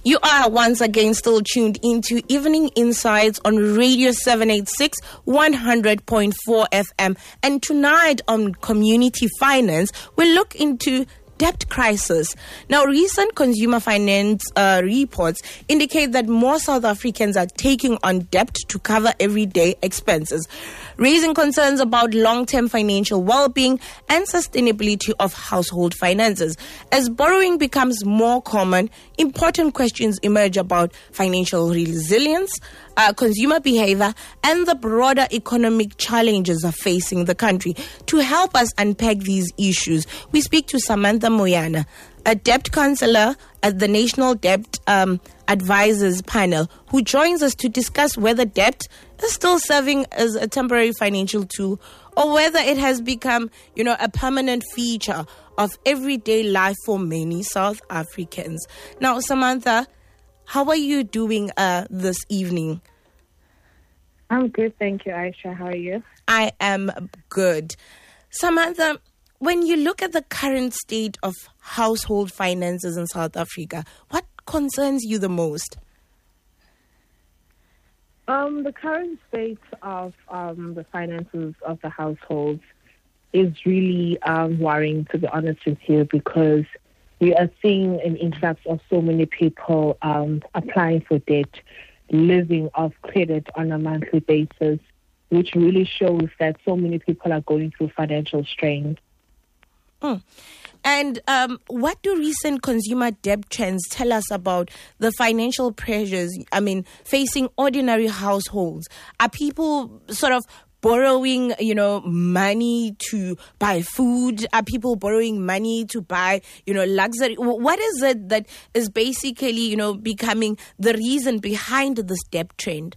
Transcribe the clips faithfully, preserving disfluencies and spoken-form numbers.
You are once again still tuned into Evening Insights on Radio seven eighty-six, one hundred point four F M. And tonight on Community Finance, we'll look into debt crisis. Now, recent consumer finance uh, reports indicate that more South Africans are taking on debt to cover everyday expenses, raising concerns about long-term financial well-being and sustainability of household finances. As borrowing becomes more common, important questions emerge about financial resilience, uh, consumer behavior, and the broader economic challenges are facing the country. To help us unpack these issues, we speak to Samantha Moyana, a debt counselor at the National Debt um, Advisors Panel, who joins us to discuss whether debt is still serving as a temporary financial tool or whether it has become, you know, a permanent feature of everyday life for many South Africans. Now, Samantha, how are you doing uh, this evening? I'm good, thank you, Aisha. How are you? I am good. Samantha, when you look at the current state of household finances in South Africa, what concerns you the most? Um, the current state of um, the finances of the households is really um, worrying, to be honest with you, because we are seeing an influx of so many people um, applying for debt, living off credit on a monthly basis, which really shows that so many people are going through financial strain. Mm. And um, what do recent consumer debt trends tell us about the financial pressures, I mean, facing ordinary households? Are people sort of borrowing, you know, money to buy food? Are people borrowing money to buy, you know, luxury? What is it that is basically, you know, becoming the reason behind this debt trend?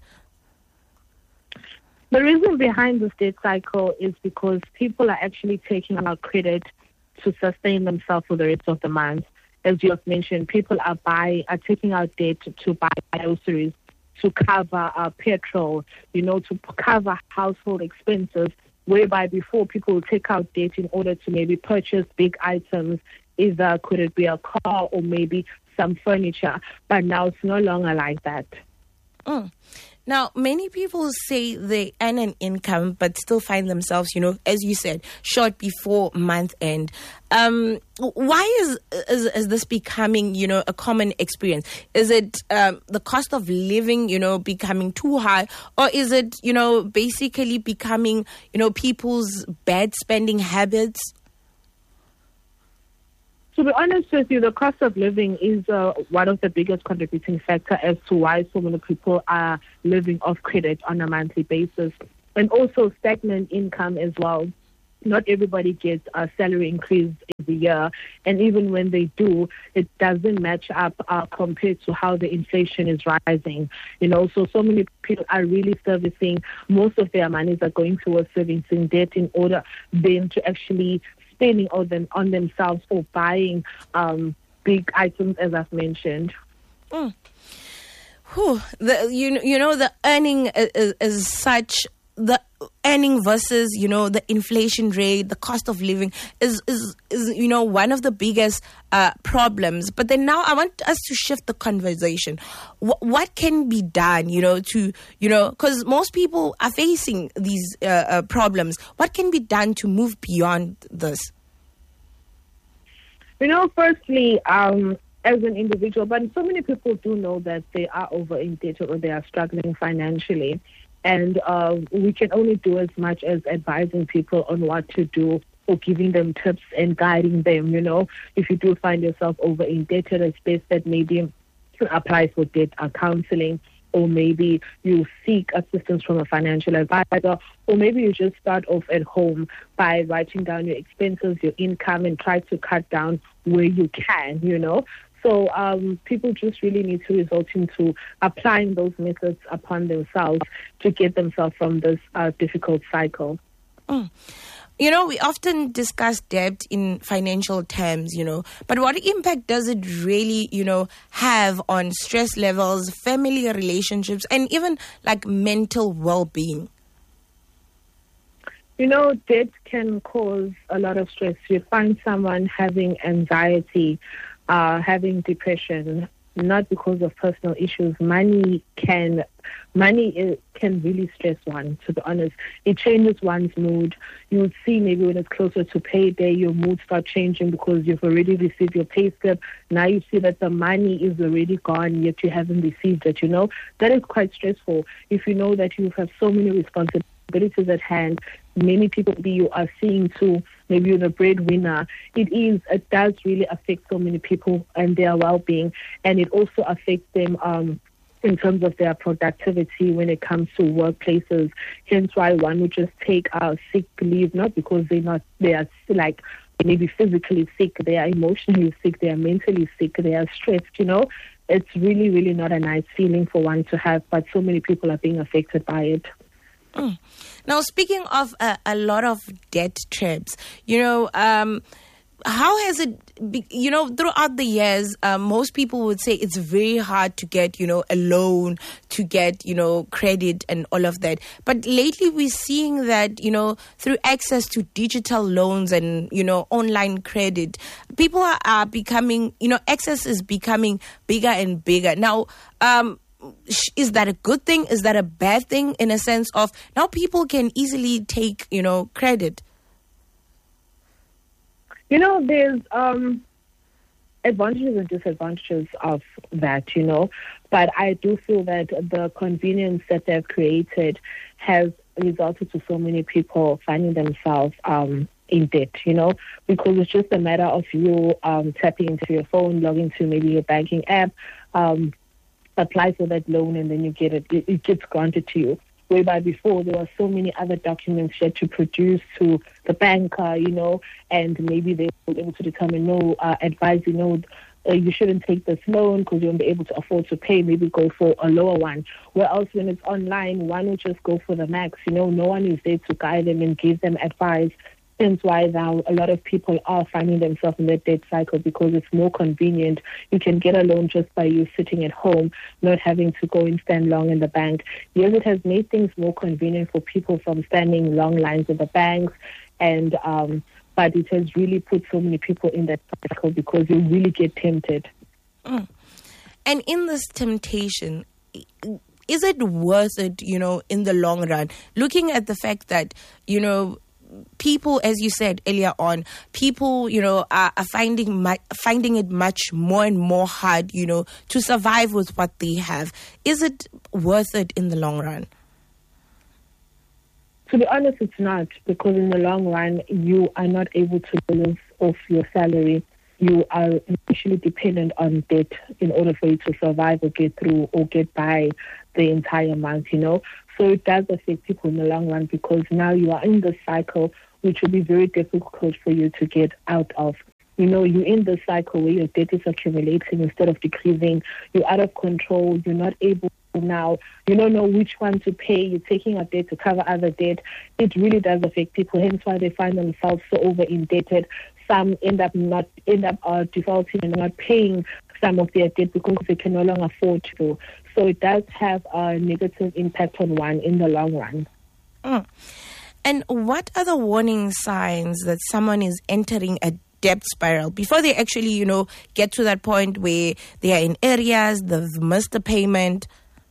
The reason behind this debt cycle is because people are actually taking out credit to sustain themselves for the rest of the month. As you have mentioned, people are buying, are taking out debt to buy groceries, to cover uh, petrol, you know, to cover household expenses, whereby before people would take out debt in order to maybe purchase big items, either could it be a car or maybe some furniture, but now it's no longer like that. Mm. Now, many people say they earn an income but still find themselves, you know, as you said, short before month end. Um, why is, is is this becoming, you know, a common experience? Is it um, the cost of living, you know, becoming too high? Or is it, you know, basically becoming, you know, people's bad spending habits? To be honest with you, the cost of living is uh, one of the biggest contributing factor as to why so many people are living off credit on a monthly basis, and also stagnant income as well. Not everybody gets a salary increase every year, and even when they do, it doesn't match up uh, compared to how the inflation is rising. You know, so so many people are really servicing, most of their monies are going towards servicing debt in order then to actually spending on them on themselves or buying um, big items, as I've mentioned. Mm. Whew. The, you, you know, the earning is, is such, the earning versus, you know, the inflation rate, the cost of living is, is, is you know, one of the biggest uh, problems. But then now I want us to shift the conversation. W- what can be done, you know, to, you know, because most people are facing these uh, uh, problems. What can be done to move beyond this? You know, firstly, um, as an individual, but so many people do know that they are over indebted or they are struggling financially. And uh, we can only do as much as advising people on what to do or giving them tips and guiding them, you know. If you do find yourself over indebted, it's best that maybe you apply for debt uh, counseling, or maybe you seek assistance from a financial advisor, or maybe you just start off at home by writing down your expenses, your income, and try to cut down where you can, you know. So um, people just really need to resort into applying those methods upon themselves to get themselves from this uh, difficult cycle. Mm. You know, we often discuss debt in financial terms, you know, but what impact does it really, you know, have on stress levels, family relationships, and even like mental well-being? You know, debt can cause a lot of stress. You find someone having anxiety, uh, having depression, not because of personal issues. Money can, money is, can really stress one, to be honest. It changes one's mood. You would see maybe when it's closer to payday, your mood start changing because you've already received your pay slip. Now you see that the money is already gone, yet you haven't received it, you know. That is quite stressful. If you know that you have so many responsibilities at hand, many people you are seeing too, maybe you're the breadwinner, it is, it does really affect so many people and their well-being, and it also affects them um, in terms of their productivity when it comes to workplaces. Hence why one would just take uh, sick leave, not because they're not, they are like maybe physically sick, they are emotionally sick, they are mentally sick, they are stressed, you know. It's really, really not a nice feeling for one to have, but so many people are being affected by it. Mm. Now, speaking of uh, a lot of debt traps, you know, um, how has it, be, you know, throughout the years, uh, most people would say it's very hard to get, you know, a loan, to get, you know, credit and all of that. But lately we're seeing that, you know, through access to digital loans and, you know, online credit, people are, are becoming, you know, access is becoming bigger and bigger. Now, um, is that a good thing? Is that a bad thing in a sense of now people can easily take, you know, credit? You know, there's um, advantages and disadvantages of that, you know. But I do feel that the convenience that they've created has resulted to so many people finding themselves um, in debt, you know, because it's just a matter of you um, tapping into your phone, logging to maybe your banking app, um, apply for that loan, and then you get it. It, it gets granted to you. Whereby before there were so many other documents you had to produce to the banker, you know, and maybe they were able to determine, no, uh, advise you, know, uh, you shouldn't take this loan because you won't be able to afford to pay, maybe go for a lower one. Whereas when it's online, one will just go for the max, you know, no one is there to guide them and give them advice. Hence why now a lot of people are finding themselves in that debt cycle because it's more convenient. You can get a loan just by you sitting at home, not having to go and stand long in the bank. Yes, it has made things more convenient for people from standing long lines at the banks, and um, but it has really put so many people in that cycle because you really get tempted. Mm. And in this temptation, is it worth it, you know, in the long run? Looking at the fact that, you know, people, as you said earlier on, people, you know, are, are finding mu- finding it much more and more hard, you know, to survive with what they have. Is it worth it in the long run? To be honest, it's not, because in the long run, you are not able to live off your salary. You are initially dependent on debt in order for you to survive or get through or get by the entire month, you know. So it does affect people in the long run because now you are in this cycle, which will be very difficult for you to get out of. You know, you're in this cycle where your debt is accumulating instead of decreasing. You're out of control. You're not able now. You don't know which one to pay. You're taking a debt to cover other debt. It really does affect people. Hence why they find themselves so over indebted. Some end up not end up uh, defaulting and not paying some of their debt because they can no longer afford to. So it does have a negative impact on one in the long run. Mm. And what are the warning signs that someone is entering a debt spiral before they actually, you know, get to that point where they are in areas, they've missed the payment?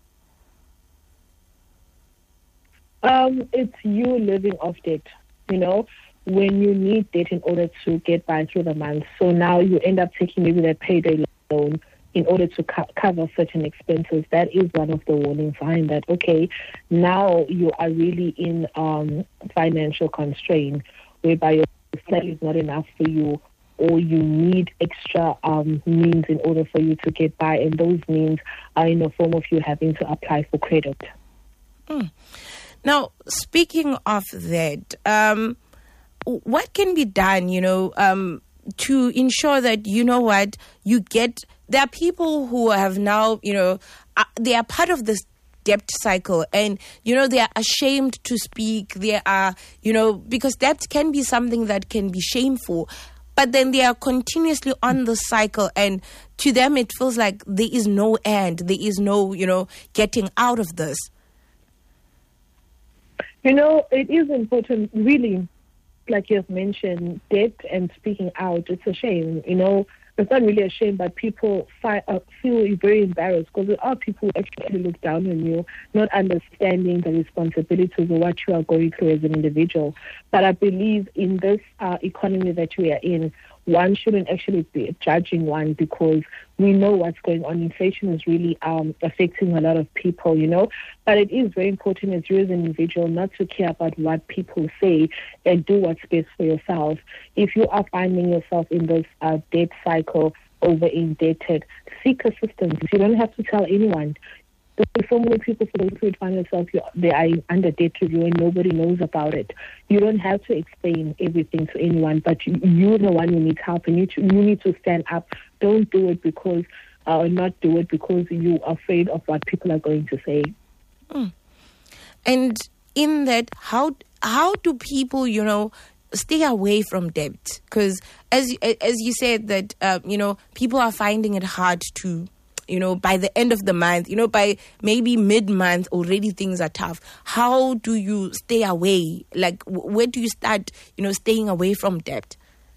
Um, it's you living off debt, you know, when you need debt in order to get by through the month. So now you end up taking maybe that payday loan in order to co- cover certain expenses. That is one of the warning signs that, okay, now you are really in um, financial constraint, whereby your salary is not enough for you, or you need extra um, means in order for you to get by, and those means are in the form of you having to apply for credit. Mm. Now, speaking of that, um, what can be done, you know, um, to ensure that, you know what, you get, there are people who have now, you know, uh, they are part of this debt cycle and, you know, they are ashamed to speak. They are, you know, because debt can be something that can be shameful, but then they are continuously on the cycle, and to them it feels like there is no end. There is no, you know, getting out of this. You know, it is important, really, like you've mentioned, debt and speaking out, it's a shame. You know, it's not really a shame, but people fi- uh, feel very embarrassed because there are people who actually look down on you, not understanding the responsibilities of what you are going through as an individual. But I believe in this uh, economy that we are in, one shouldn't actually be judging one because we know what's going on. Inflation is really um, affecting a lot of people, you know. But it is very important as you as an individual not to care about what people say and do what's best for yourself. If you are finding yourself in this uh, debt cycle, over indebted, seek assistance. You don't have to tell anyone. There's so many people who find themselves they are under debt review and nobody knows about it. You don't have to explain everything to anyone, but you, you're the one who needs help, and you, to, you need to stand up. Don't do it because, uh, or not do it because you're afraid of what people are going to say. Mm. And in that, how how do people, you know, stay away from debt? Because as as you said that, uh, you know, people are finding it hard to, you know, by the end of the month, you know, by maybe mid-month already things are tough. How do you stay away? Like, where do you start, you know, staying away from debt?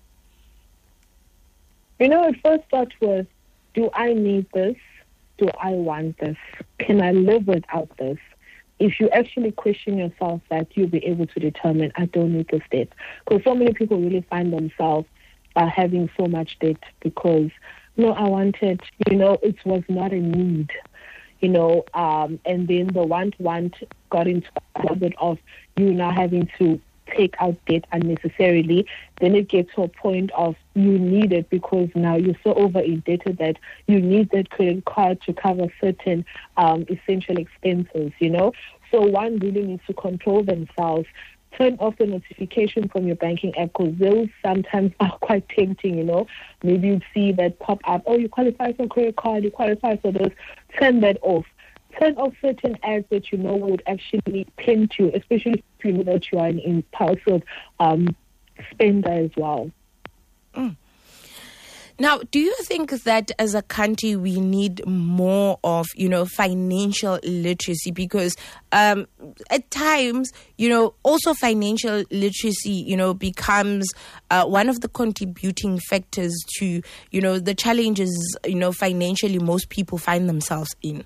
You know, it first starts with, do I need this? Do I want this? Can I live without this? If you actually question yourself that, you'll be able to determine, I don't need this debt. Because so many people really find themselves uh, having so much debt because, no, I wanted, you know, it was not a need, you know, um, and then the want, want got into a habit of you now having to take out debt unnecessarily. Then it gets to a point of you need it because now you're so over indebted that you need that credit card to cover certain um, essential expenses, you know. So one really needs to control themselves. Turn off the notification from your banking app because those sometimes are quite tempting, you know. Maybe you see that pop up, oh, you qualify for credit card, you qualify for this. Turn that off. Turn off certain ads that you know would actually tempt you, especially if you know that you are an impulsive um, spender as well. Mm. Now, do you think that as a country we need more of, you know, financial literacy? Because um, at times, you know, also financial literacy, you know, becomes uh, one of the contributing factors to, you know, the challenges, you know, financially most people find themselves in.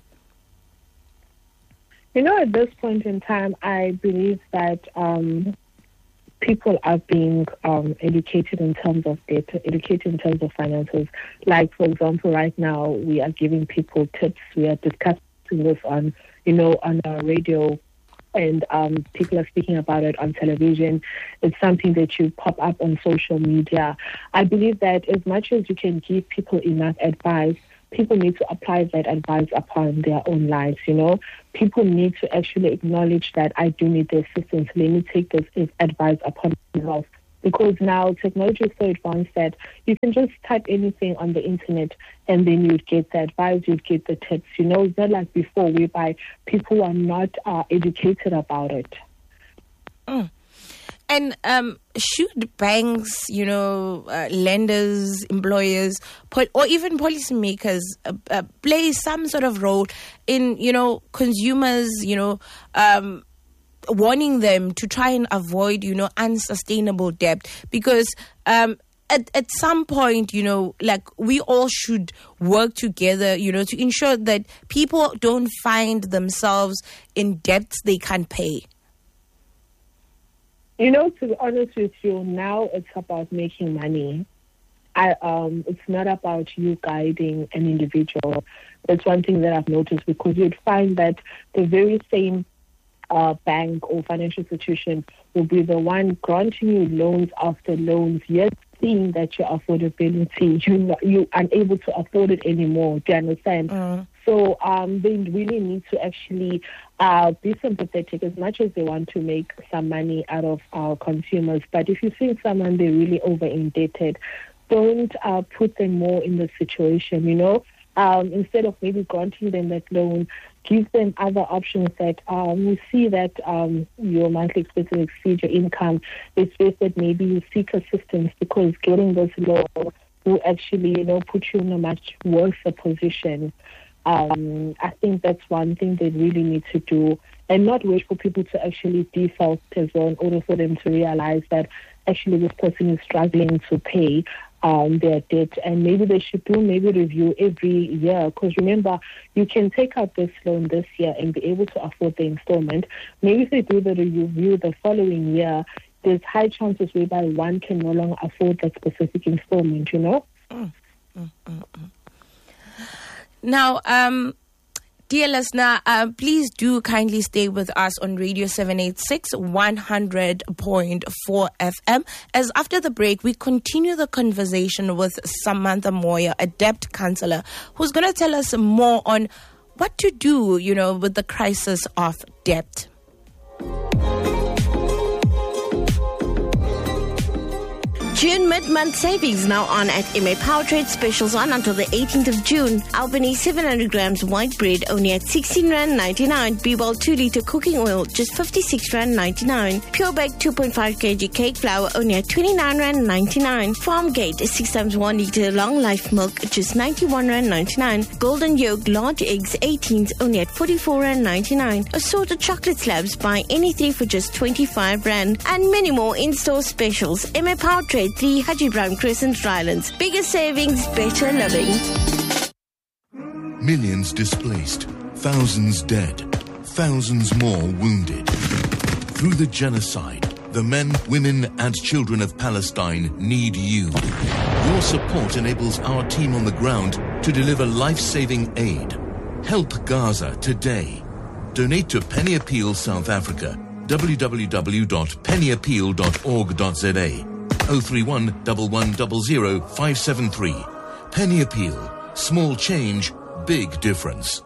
You know, at this point in time, I believe that um, people are being um, educated in terms of data, educated in terms of finances. Like, for example, right now we are giving people tips. We are discussing this on, you know, on our radio, and um, people are speaking about it on television. It's something that you pop up on social media. I believe that as much as you can give people enough advice, people need to apply that advice upon their own lives, you know. People need to actually acknowledge that I do need the assistance. Let me take this advice upon myself. Because now technology is so advanced that you can just type anything on the internet and then you'd get the advice, you'd get the tips. You know, it's not like before whereby people are not uh, educated about it. Mm. And um, should banks, you know, uh, lenders, employers, pol- or even policymakers uh, uh, play some sort of role in, you know, consumers, you know, um, warning them to try and avoid, you know, unsustainable debt? Because um, at, at some point, you know, like we all should work together, you know, to ensure that people don't find themselves in debts they can't pay. You know, to be honest with you, now it's about making money. I, um, it's not about you guiding an individual. That's one thing that I've noticed, because you'd find that the very same uh, bank or financial institution will be the one granting you loans after loans, yet seeing that your affordability, you, you're unable to afford it anymore. Do you understand? Mm. So um, they really need to actually uh, be sympathetic as much as they want to make some money out of our consumers. But if you see someone they're really over indebted, don't uh, put them more in the situation, you know. Um, instead of maybe granting them that loan, give them other options that um, you see that um, your monthly expenses exceed your income. It's best that maybe you seek assistance, because getting this loan will actually, you know, put you in a much worse position. Um, I think that's one thing they really need to do, and not wait for people to actually default as well in order for them to realize that actually this person is struggling to pay. um, their debt, and maybe they should do maybe review every year. Because remember, you can take out this loan this year and be able to afford the installment. Maybe if they do the review the following year, there's high chances whereby one can no longer afford that specific installment, you know? Mm, mm, mm, mm. Now, um, dear listener, uh, please do kindly stay with us on Radio seven eighty-six, one hundred point four F M. As after the break, we continue the conversation with Samantha Moya, a debt counselor, who's going to tell us more on what to do, you know, with the crisis of debt. June mid-month savings now on at M A Powertrade. Specials on until the eighteenth of June. Albany seven hundred grams white bread only at sixteen rand ninety-nine. B-Well two litre cooking oil just fifty-six rand ninety-nine. Pure Bake two point five kilogram cake flour only at twenty-nine rand ninety-nine. Farmgate six times one litre long life milk just ninety-one rand ninety-nine. Golden Yolk large eggs eighteens only at forty-four rand ninety-nine. Assorted chocolate slabs buy any three for just twenty-five rand. And many more in-store specials. M A Powertrade, three Haji Brown Crescent, Rylands. Bigger savings, better living. Millions displaced, thousands dead, thousands more wounded. Through the genocide, the men, women and children of Palestine need you. Your support enables our team on the ground to deliver life-saving aid. Help Gaza today. Donate to Penny Appeal South Africa. w w w dot penny appeal dot org dot z a. oh three one, one one zero zero, five seven three. Penny Appeal. Small change, big difference.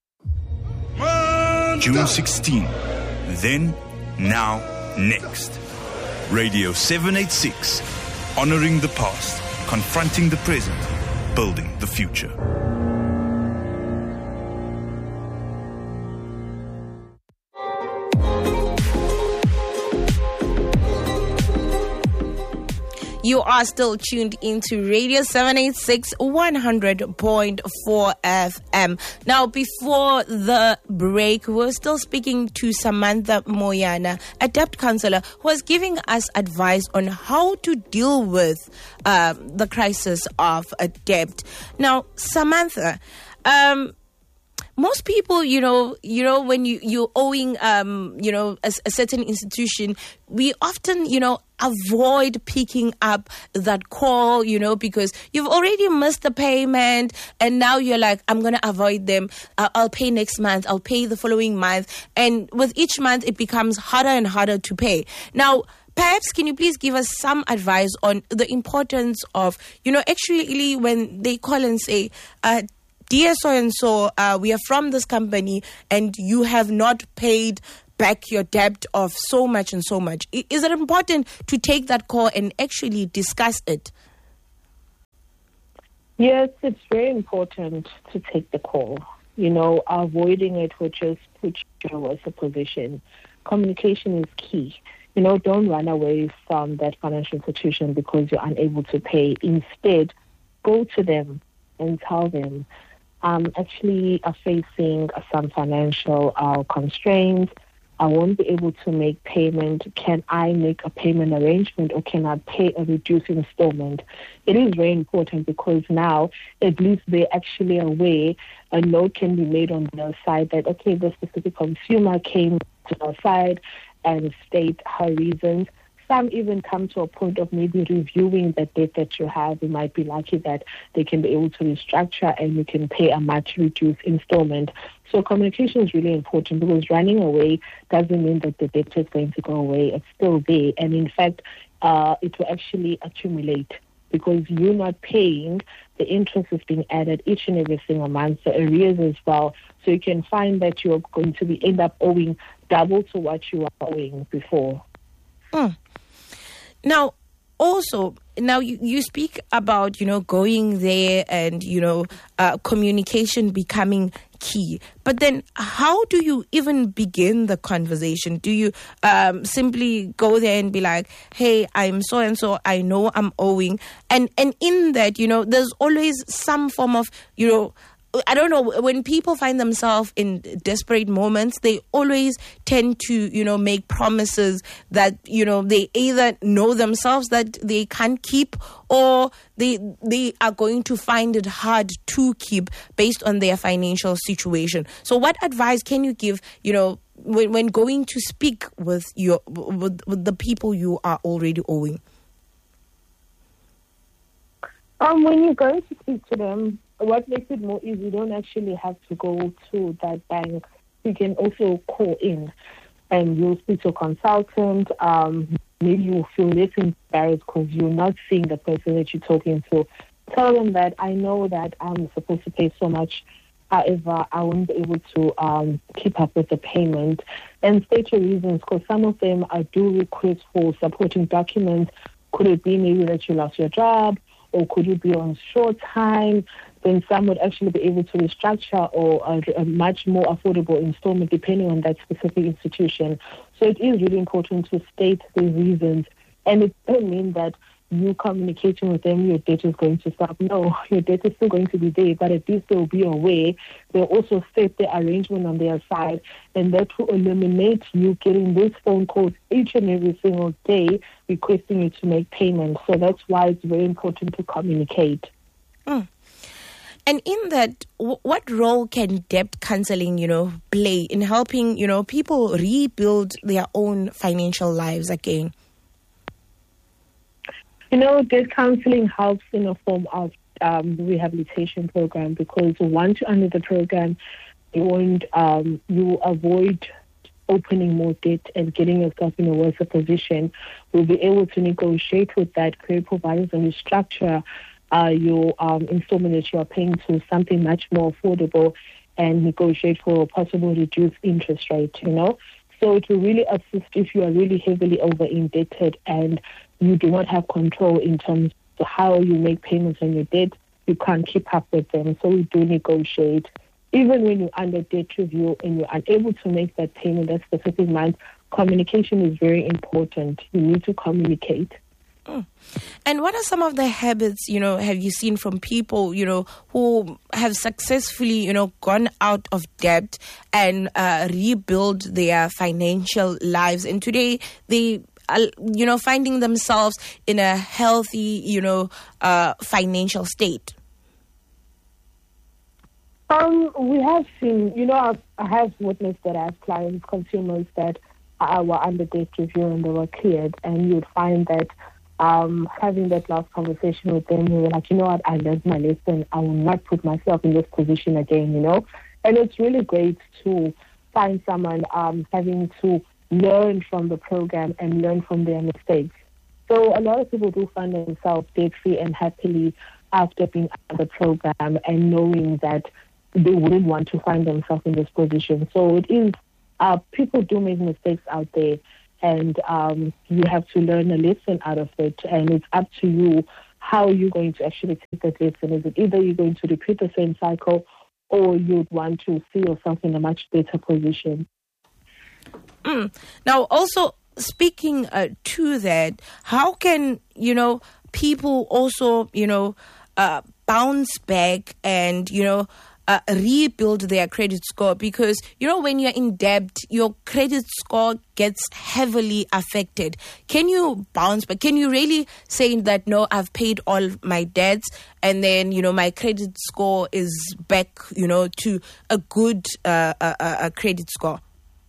June sixteenth. Then, now, next. Radio seven eighty-six. Honoring the past, confronting the present, building the future. You are still tuned into Radio seven eighty-six, one hundred point four F M. Now, before the break, we're still speaking to Samantha Moyana, a debt counselor, who was giving us advice on how to deal with uh, the crisis of a debt. Now, Samantha, um, most people, you know, you know, when you, you're owing, um, you know, a, a certain institution, we often, you know, avoid picking up that call, you know, because you've already missed the payment and now you're like, I'm going to avoid them. Uh, I'll pay next month. I'll pay the following month. And with each month, it becomes harder and harder to pay. Now, perhaps can you please give us some advice on the importance of, you know, actually when they call and say, uh, dear so-and-so, uh, we are from this company and you have not paid back your debt of so much and so much. Is it important to take that call and actually discuss it? Yes, it's very important to take the call. You know, avoiding it would just put you in a worse position. Communication is key. You know, don't run away from that financial institution because you're unable to pay. Instead, go to them and tell them, I'm actually uh, facing uh, some financial uh, constraints. I won't be able to make payment. Can I make a payment arrangement or can I pay a reduced installment? It is very important because now at least they're actually aware a note can be made on their side that, okay, the specific consumer came to our side and state her reasons. Some even come to a point of maybe reviewing the debt that you have. You might be lucky that they can be able to restructure and you can pay a much reduced installment. So communication is really important because running away doesn't mean that the debt is going to go away. It's still there. And in fact, uh, it will actually accumulate because you're not paying. The interest is being added each and every single month, the arrears as well. So you can find that you're going to be end up owing double to what you were owing before. Mm. Now, also, now you, you speak about, you know, going there and, you know, uh, communication becoming key. But then how do you even begin the conversation? Do you um, simply go there and be like, hey, I'm so-and-so, I know I'm owing. And, and in that, you know, there's always some form of, you know, I don't know, when people find themselves in desperate moments, they always tend to, you know, make promises that, you know, they either know themselves that they can't keep, or they they are going to find it hard to keep based on their financial situation. So what advice can you give, you know, when, when going to speak with your with, with the people you are already owing? Um, when you're going to speak to them, what makes it more easy, you don't actually have to go to that bank. You can also call in and you'll speak to a consultant. Um, maybe you'll feel less embarrassed because you're not seeing the person that you're talking to. Tell them that I know that I'm supposed to pay so much. However, I won't be able to um, keep up with the payment. And state your reasons, because some of them are do request for supporting documents. Could it be maybe that you lost your job? Or could you be on short time? Then some would actually be able to restructure or a, a much more affordable installment depending on that specific institution. So it is really important to state the reasons. And it doesn't mean that you communicating with them, your debt is going to stop. No, your debt is still going to be there, but at least they'll be aware. They'll also set the arrangement on their side, and that will eliminate you getting these phone calls each and every single day requesting you to make payments. So that's why it's very important to communicate. Mm. And in that, w- what role can debt counseling, you know, play in helping, you know, people rebuild their own financial lives again? You know, debt counseling helps in a form of um, rehabilitation program, because once you're under the program, you won't, um, you avoid opening more debt and getting yourself in a worse position. We'll be able to negotiate with that credit providers and restructure uh, your um, installment that you are paying to something much more affordable, and negotiate for a possible reduced interest rate, you know. So it will really assist if you are really heavily over indebted and you do not have control in terms of how you make payments on your debt. You can't keep up with them. So we do negotiate. Even when you're under debt review and you're unable to make that payment that specific month, communication is very important. You need to communicate. Mm. And what are some of the habits, you know, have you seen from people, you know, who have successfully, you know, gone out of debt and uh, rebuild their financial lives? And today they are, you know, finding themselves in a healthy, you know, uh, financial state. Um, we have seen, you know, I've, I have witnessed that I have clients, consumers that uh, were under debt review and they were cleared, and you'd find that um, having that last conversation with them, you were like, you know what, I learned my lesson. I will not put myself in this position again, you know. And it's really great to find someone um, having to learn from the program and learn from their mistakes. So a lot of people do find themselves debt-free and happily after being under the program and knowing that they wouldn't want to find themselves in this position. So it is, uh, people do make mistakes out there, and um, you have to learn a lesson out of it. And it's up to you how you're going to actually take that lesson. Is it either you're going to repeat the same cycle, or you'd want to see yourself in a much better position? Mm. Now, also speaking uh, to that, how can, you know, people also, you know, uh, bounce back and, you know, Uh, rebuild their credit score? Because, you know, when you're in debt, your credit score gets heavily affected. Can you bounce back? Can you really say that, no, I've paid all my debts and then, you know, my credit score is back, you know, to a good uh, uh, uh, credit score?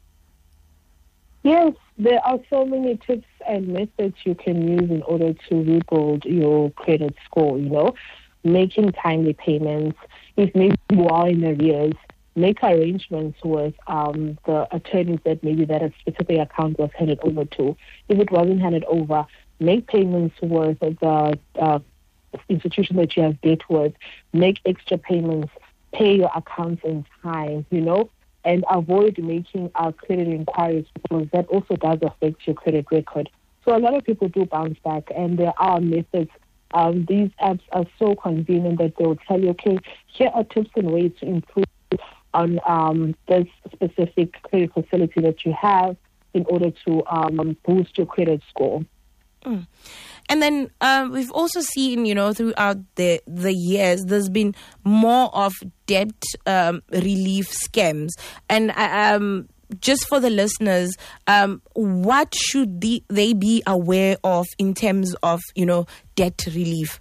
Yes, there are so many tips and methods you can use in order to rebuild your credit score, you know, making timely payments. If maybe you are in arrears, make arrangements with um, the attorneys that maybe that a specific account was handed over to. If it wasn't handed over, make payments with the uh, institution that you have debt with. Make extra payments, pay your accounts in time, you know, and avoid making uh, credit inquiries, because that also does affect your credit record. So a lot of people do bounce back, and there are methods. Um, these apps are so convenient that they will tell you, okay, here are tips and ways to improve on um, this specific credit facility that you have in order to um, boost your credit score. Mm. And then um, we've also seen, you know, throughout the the years, there's been more of debt um, relief scams. And um, just for the listeners, um, what should the, they be aware of in terms of, you know, debt relief?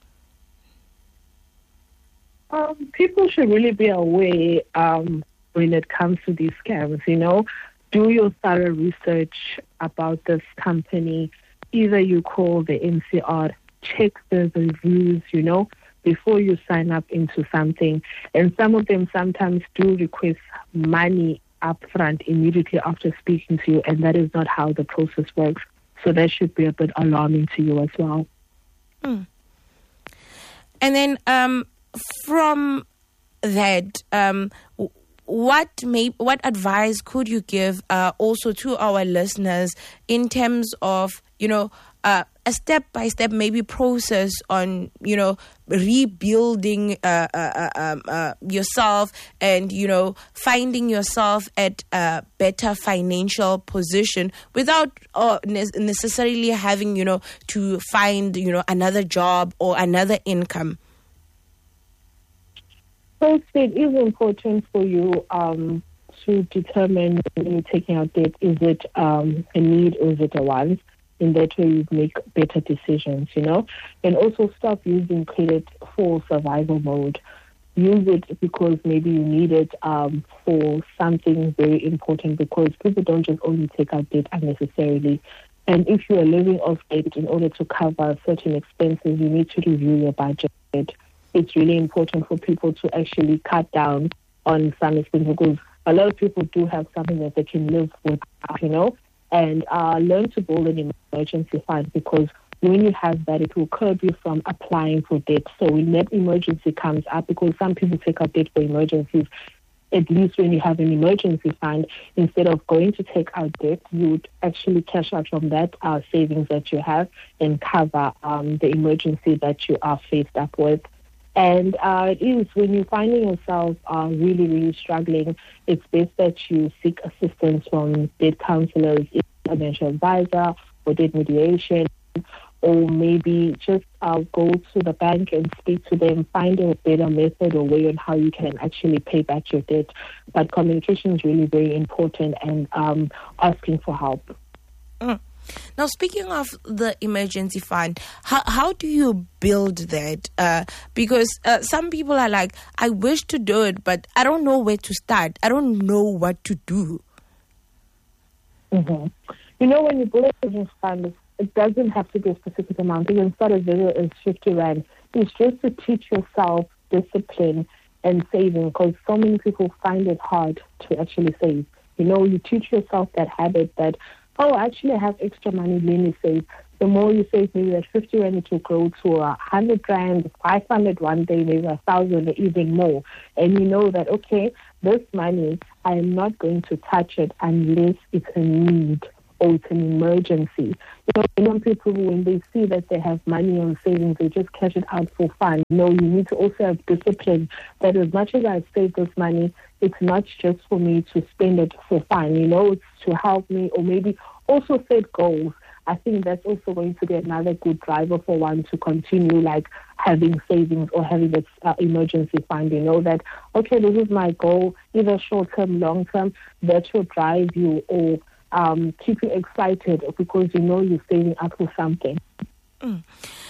Um, people should really be aware um, when it comes to these scams, you know. Do your thorough research about this company. Either you call the N C R, check the reviews, you know, before you sign up into something. And some of them sometimes do request money up front immediately after speaking to you, and that is not how the process works. So that should be a bit alarming to you as well. Hmm. And then um, from that, um, what may what advice could you give uh, also to our listeners in terms of, you know, uh, a step-by-step maybe process on, you know, rebuilding uh, uh, uh, uh, yourself and, you know, finding yourself at a better financial position without uh, ne- necessarily having, you know, to find, you know, another job or another income? First, it is important for you um, to determine when you're taking out debt, is it um, a need or is it a want? In that way, you make better decisions, you know. And also stop using credit for survival mode. Use it because maybe you need it um, for something very important, because people don't just only take out debt unnecessarily. And if you are living off debt in order to cover certain expenses, you need to review your budget. It's really important for people to actually cut down on some expenses, because a lot of people do have something that they can live with, you know, and uh, learn to build an emergency fund, because when you have that, it will curb you from applying for debt. So when that emergency comes up, because some people take out debt for emergencies, at least when you have an emergency fund, instead of going to take out debt, you would actually cash out from that uh, savings that you have and cover um, the emergency that you are faced up with. And uh, it is when you're finding yourself uh, really, really struggling, it's best that you seek assistance from debt counselors, financial advisor, or debt mediation, or maybe just uh, go to the bank and speak to them, find a better method or way on how you can actually pay back your debt. But communication is really very important, and um, asking for help. Mm. Now, speaking of the emergency fund, how how do you build that? Uh, because uh, some people are like, I wish to do it, but I don't know where to start. I don't know what to do. Mm-hmm. You know, when you build an emergency fund, it doesn't have to be a specific amount. You can start as little as fifty rand. It's just to teach yourself discipline and saving, because so many people find it hard to actually save. You know, you teach yourself that habit that, oh, actually I have extra money, let me save. The more you save, maybe that fifty rand, it will grow to a hundred rand, five hundred one day, maybe a thousand or even more. And you know that, okay, this money, I am not going to touch it unless it's a need or it's an emergency. You know, young people, when they see that they have money on savings, they just cash it out for fun. No, you need to also have discipline that as much as I save this money, it's not just for me to spend it for fun. You know, it's to help me, or maybe also set goals. I think that's also going to be another good driver for one to continue like having savings or having this uh, emergency fund. You know that, okay, this is my goal, either short-term, long-term, that will drive you or um, keep you excited because you know you're saving up for something. Mm.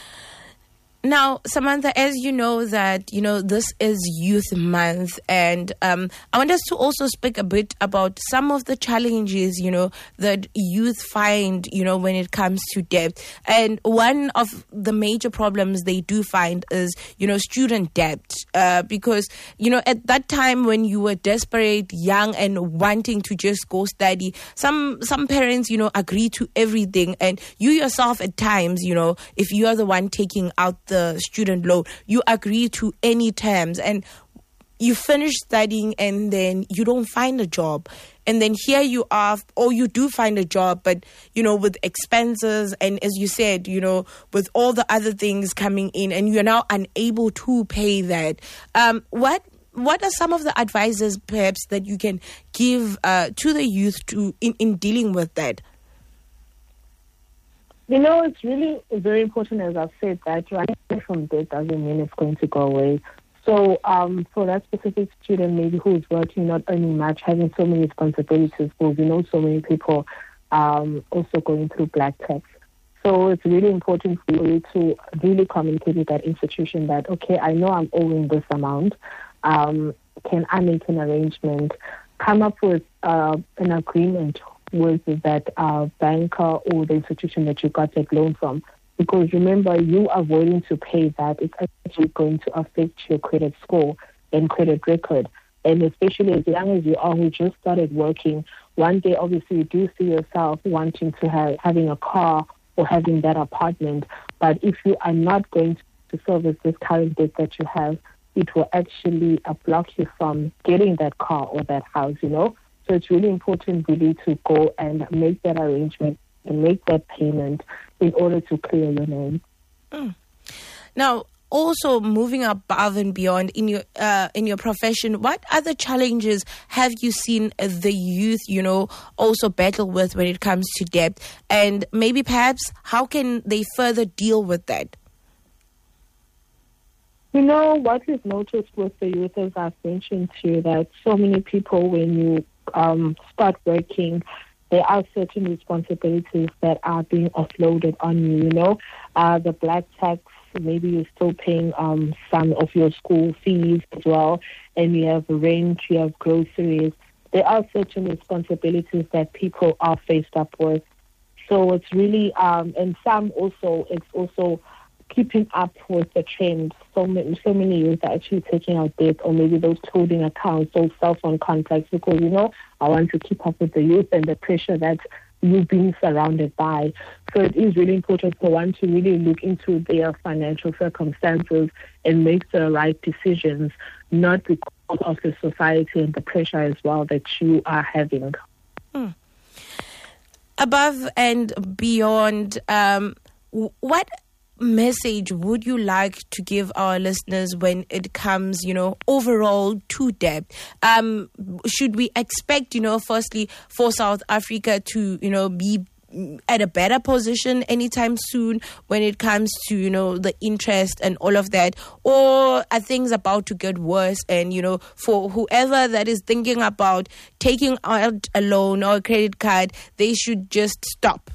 Now, Samantha, as you know that, you know, this is Youth Month, and um, I want us to also speak a bit about some of the challenges, you know, that youth find, you know, when it comes to debt. And one of the major problems they do find is, you know, student debt, uh, because, you know, at that time when you were desperate, young, and wanting to just go study, some, some parents, you know, agree to everything. And you yourself at times, you know, if you are the one taking out the the student loan, you agree to any terms, and you finish studying and then you don't find a job, and then here you are, or you do find a job, but you know, with expenses and, as you said, you know, with all the other things coming in, and you're now unable to pay that. Um, what what are some of the advices perhaps that you can give uh, to the youth to in, in dealing with that? You know, it's really very important, as I've said, that running away from debt doesn't mean it's going to go away. So um, for that specific student maybe who is working, not earning much, having so many responsibilities, because we know so many people um, also going through black tax. So it's really important for you to really communicate with that institution that, okay, I know I'm owing this amount. Um, can I make an arrangement? Come up with uh, an agreement with that uh, banker or the institution that you got that loan from. Because remember, you avoiding to pay that, it's actually going to affect your credit score and credit record. And especially as young as you are, who just started working, one day obviously you do see yourself wanting to have having a car or having that apartment. But if you are not going to service this current debt that you have, it will actually uh, block you from getting that car or that house, you know. So it's really important really to go and make that arrangement and make that payment in order to clear your name. Mm. Now, also moving above and beyond in your uh, in your profession, what other challenges have you seen the youth, you know, also battle with when it comes to debt? And maybe perhaps how can they further deal with that? You know, what we've noticed with the youth, as I've mentioned to you, that so many people, when you um, start working, there are certain responsibilities that are being offloaded on you, you know. Uh, the black tax, maybe you're still paying um, some of your school fees as well, and you have rent, you have groceries. There are certain responsibilities that people are faced up with. So it's really, um, and some also, it's also keeping up with the trend. So many, so many youth are actually taking out debt, or maybe those clothing accounts, those cell phone contracts, because, you know, I want to keep up with the youth and the pressure that you've been surrounded by. So it is really important for one to really look into their financial circumstances and make the right decisions, not because of the society and the pressure as well that you are having. Hmm. Above and beyond, um, what message would you like to give our listeners when it comes, you know, overall to debt? Um, should we expect, you know, firstly for South Africa to, you know, be at a better position anytime soon when it comes to, you know, the interest and all of that? Or are things about to get worse? And, you know, for whoever that is thinking about taking out a loan or a credit card, they should just stop?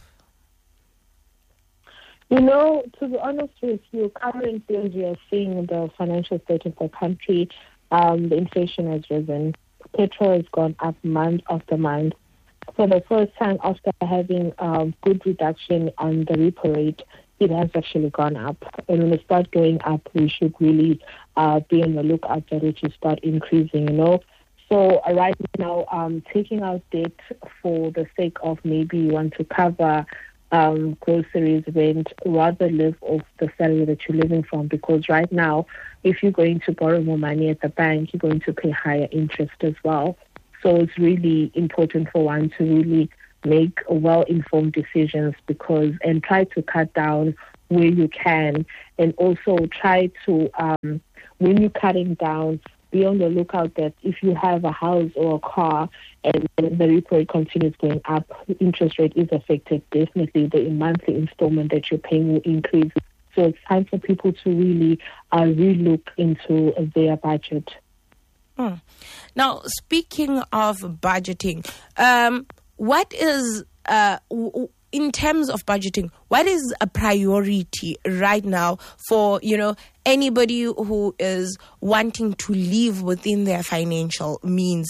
You know, to be honest with you, currently as we are seeing the financial state of the country, um, the inflation has risen. Petrol has gone up month after month. For the first time after having um, good reduction on the repo rate, it has actually gone up. And when it starts going up, we should really uh, be on the lookout that it should start increasing, you know. So uh, right now, um, taking out debt for the sake of maybe you want to cover Um, groceries, rent, rather live off the salary that you're living from, because right now, if you're going to borrow more money at the bank, you're going to pay higher interest as well. So it's really important for one to really make well-informed decisions, because and try to cut down where you can, and also try to, um, when you're cutting down, be on the lookout that if you have a house or a car and the repo rate continues going up, the interest rate is affected. Definitely the monthly installment that you're paying will increase. So it's time for people to really uh, relook into their budget. Hmm. Now, speaking of budgeting, um, what is, uh, w- in terms of budgeting, what is a priority right now for, you know, anybody who is wanting to live within their financial means?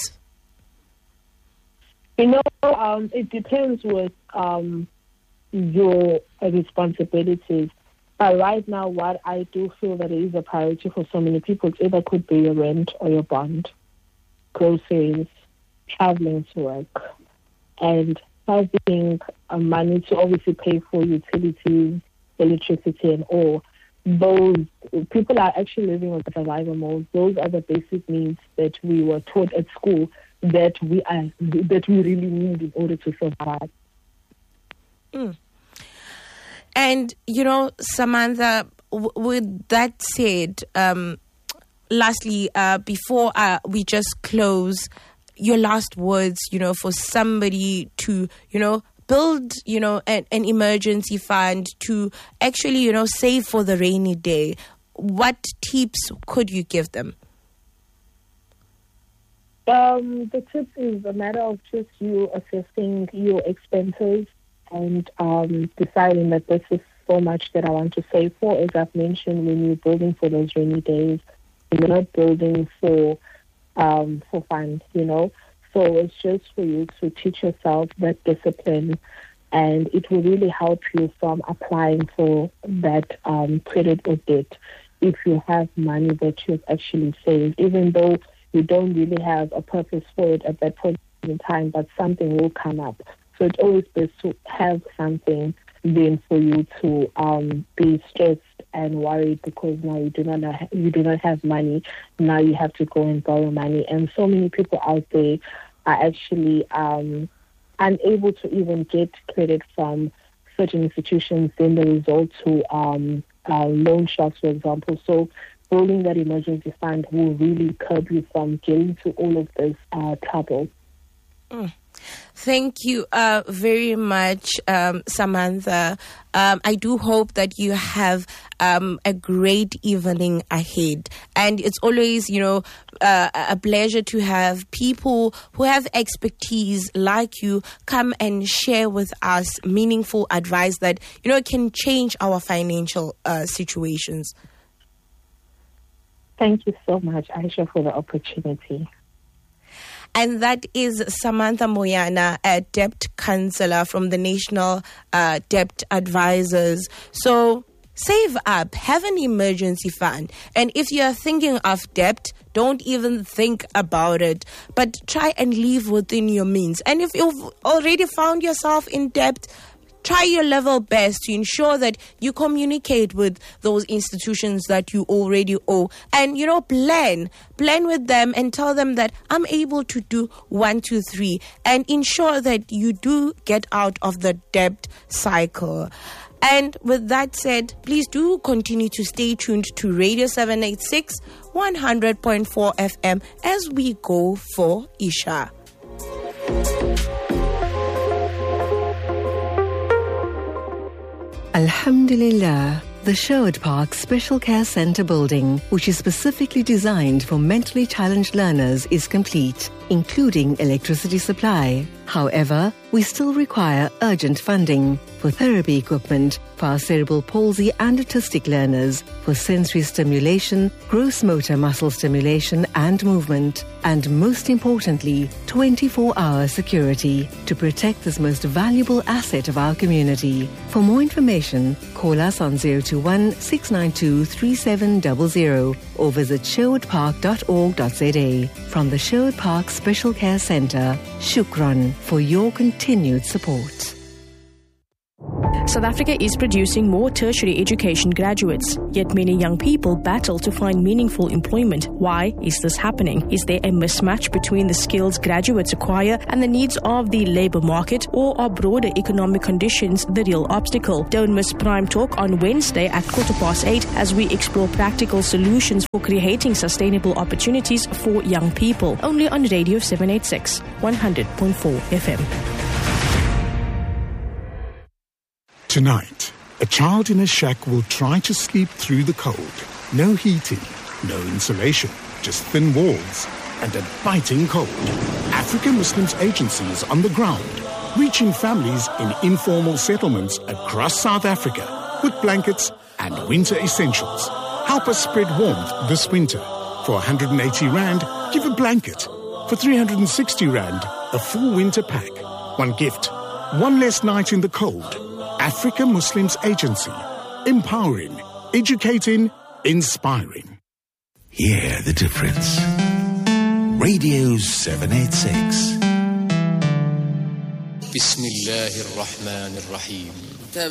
You know, um, it depends with um, your responsibilities. But right now, what I do feel that it is a priority for so many people, it either could be your rent or your bond, groceries, traveling to work, and having uh, money to obviously pay for utilities, electricity, and all. Those people are actually living with survival mode. Those are the basic needs that we were taught at school that we are that we really need in order to survive. Mm. And you know, Samantha, w- with that said, um, lastly, uh, before uh, we just close, your last words, you know, for somebody to, you know, build, you know, an, an emergency fund to actually, you know, save for the rainy day, what tips could you give them? Um, the tip is a matter of just you assessing your expenses and um, deciding that this is so much that I want to save for. As I've mentioned, when you're building for those rainy days, you're not building for um, for fun, you know. So it's just for you to teach yourself that discipline, and it will really help you from applying for that um, credit or debt if you have money that you've actually saved, even though you don't really have a purpose for it at that point in time, but something will come up. So it's always best to have something then for you to um, be stressed and worried because now you do not have, you do not have money. Now you have to go and borrow money, and so many people out there are actually um, unable to even get credit from certain institutions. Then they resort to um, uh, loan sharks, for example. So building that emergency fund will really curb you from getting to all of this uh, trouble. Mm. Thank you uh, very much, um, Samantha. Um, I do hope that you have um, a great evening ahead. And it's always, you know, uh, a pleasure to have people who have expertise like you come and share with us meaningful advice that, you know, can change our financial uh, situations. Thank you so much, Aisha, for the opportunity. And that is Samantha Moyana, a debt counselor from the National uh, Debt Advisors. So save up, have an emergency fund. And if you're thinking of debt, don't even think about it, but try and live within your means. And if you've already found yourself in debt, try your level best to ensure that you communicate with those institutions that you already owe, and, you know, plan, plan with them and tell them that I'm able to do one, two, three, and ensure that you do get out of the debt cycle. And with that said, please do continue to stay tuned to Radio seven eighty-six, one hundred point four F M as we go for Isha. Alhamdulillah, the Sherwood Park Special Care Centre building, which is specifically designed for mentally challenged learners, is complete, including electricity supply. However, we still require urgent funding for therapy equipment for our cerebral palsy and autistic learners, for sensory stimulation, gross motor muscle stimulation and movement, and most importantly, twenty-four hour security to protect this most valuable asset of our community. For more information, call us on zero two one, six nine two, three seven zero zero or visit sherwood park dot org dot z a. From the Sherwood Park Special Care Centre, shukran for your continued support. South Africa is producing more tertiary education graduates, yet many young people battle to find meaningful employment. Why is this happening? Is there a mismatch between the skills graduates acquire and the needs of the labour market, or are broader economic conditions the real obstacle? Don't miss Prime Talk on Wednesday at quarter past eight as we explore practical solutions for creating sustainable opportunities for young people. Only on Radio seven eighty-six, one hundred point four F M. Tonight, a child in a shack will try to sleep through the cold. No heating, no insulation, just thin walls and a biting cold. African Muslims Agency is on the ground, reaching families in informal settlements across South Africa with blankets and winter essentials. Help us spread warmth this winter. For one hundred eighty rand, give a blanket. For three hundred sixty rand, a full winter pack. One gift, one less night in the cold. Africa Muslims Agency. Empowering, educating, inspiring. Hear the difference. Radio seven eighty-six. Bismillahir Rahmanir Rahim.